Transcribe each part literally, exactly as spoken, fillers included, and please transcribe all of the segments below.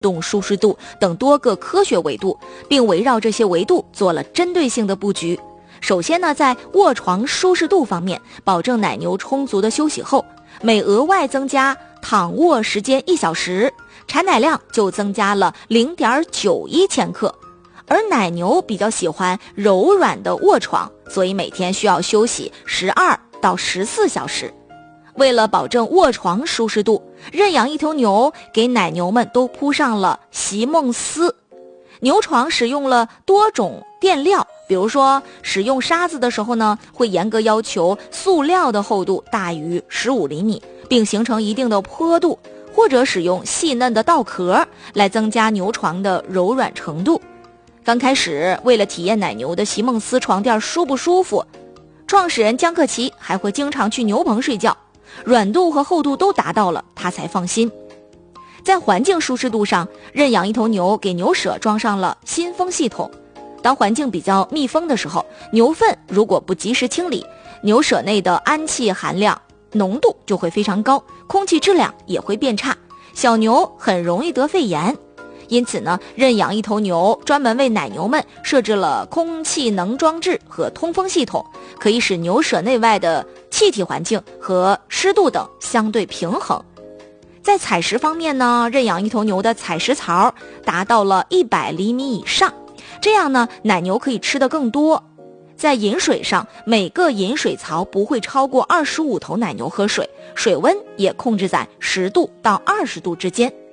动舒适度等多个科学维度，并围绕这些维度做了针对性的布局。首先呢，在卧床舒适度方面，保证奶牛充足的休息后，每额外增加躺卧时间一小时，产奶量就增加了 零点九一千克。而奶牛比较喜欢柔软的卧床，所以每天需要休息十二到十四小时。为了保证卧床舒适度，认养一头牛给奶牛们都铺上了席梦思。牛床使用了多种垫料，比如说使用沙子的时候呢，会严格要求塑料的厚度大于十五厘米，并形成一定的坡度，或者使用细嫩的稻壳来增加牛床的柔软程度。刚开始，为了体验奶牛的席梦思床垫舒不舒服，创始人江克奇还会经常去牛棚睡觉，软度和厚度都达到了，他才放心。在环境舒适度上，认养一头牛给牛舍装上了新风系统。当环境比较密封的时候，牛粪如果不及时清理，牛舍内的氨气含量浓度就会非常高，空气质量也会变差，小牛很容易得肺炎。因此呢，认养一头牛专门为奶牛们设置了空气能装置和通风系统，可以使牛舍内外的气体环境和湿度等相对平衡。在采食方面呢，认养一头牛的采食槽达到了一百厘米以上，这样呢，奶牛可以吃得更多。在饮水上，每个饮水槽不会超过二十五头奶牛喝水，水温也控制在十度到二十度之间。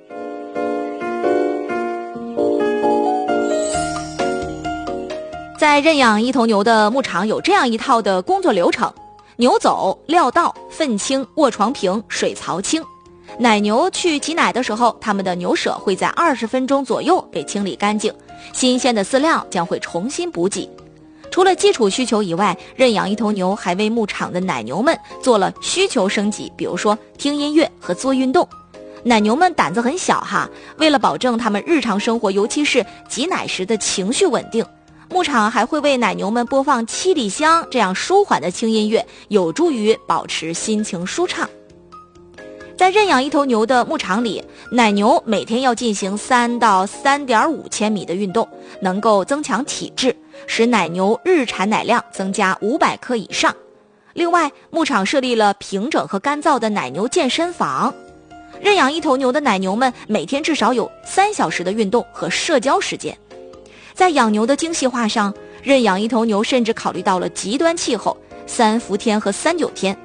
在认养一头牛的牧场有这样一套的工作流程：牛走、料到、粪清、卧床平、水槽清。奶牛去挤奶的时候，它们的牛舍会在二十分钟左右被清理干净，新鲜的饲料将会重新补给。除了基础需求以外，认养一头牛还为牧场的奶牛们做了需求升级，比如说听音乐和做运动。奶牛们胆子很小哈，为了保证它们日常生活，尤其是挤奶时的情绪稳定，牧场还会为奶牛们播放七里香这样舒缓的轻音乐，有助于保持心情舒畅。在认养一头牛的牧场里，奶牛每天要进行三到三点五千米的运动，能够增强体质，使奶牛日产奶量增加五百克以上。另外，牧场设立了平整和干燥的奶牛健身房。认养一头牛的奶牛们每天至少有三小时的运动和社交时间。在养牛的精细化上，认养一头牛甚至考虑到了极端气候，三伏天和三九天。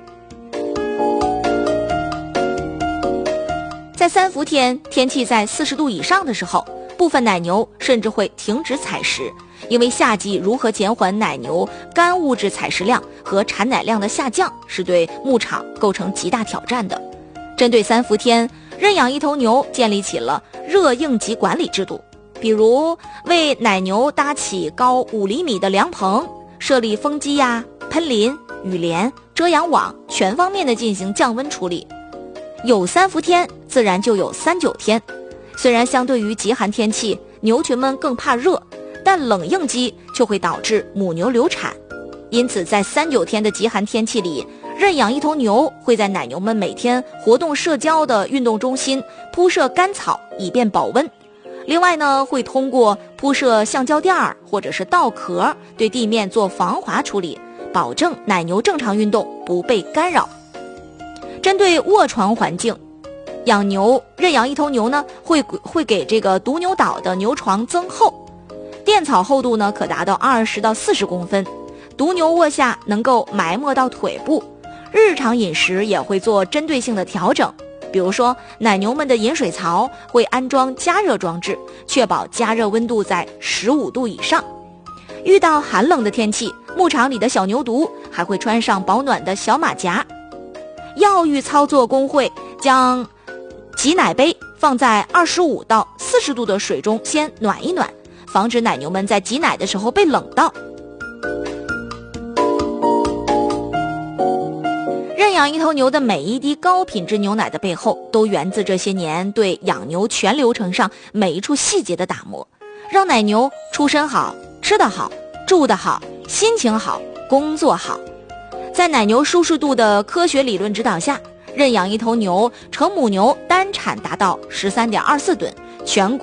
在三伏天，天气在四十度以上的时候，部分奶牛甚至会停止采食，因为夏季如何减缓奶牛干物质采食量和产奶量的下降，是对牧场构成极大挑战的。针对三伏天，认养一头牛建立起了热应急管理制度，比如为奶牛搭起高五厘米的凉棚，设立风机呀、喷淋、雨帘、遮阳网，全方面的进行降温处理。有三伏天，自然就有三九天。虽然相对于极寒天气，牛群们更怕热，但冷应激却会导致母牛流产。因此，在三九天的极寒天气里，认养一头牛会在奶牛们每天活动社交的运动中心铺设干草，以便保温。另外呢，会通过铺设橡胶垫儿或者是稻壳对地面做防滑处理，保证奶牛正常运动不被干扰。针对卧床环境，养牛认养一头牛呢，会会给这个独牛岛的牛床增厚，垫草厚度呢可达到二十到四十公分，独牛卧下能够埋没到腿部。日常饮食也会做针对性的调整，比如说奶牛们的饮水槽会安装加热装置，确保加热温度在十五度以上。遇到寒冷的天气，牧场里的小牛犊还会穿上保暖的小马甲。药浴操作工会将挤奶杯放在二十五到四十度的水中先暖一暖，防止奶牛们在挤奶的时候被冷到。认养一头牛的每一滴高品质牛奶的背后，都源自这些年对养牛全流程上每一处细节的打磨，让奶牛出身好、吃得好、住得好、心情好、工作好。在奶牛舒适度的科学理论指导下，认养一头牛成母牛单产达到 十三点二四吨， 全国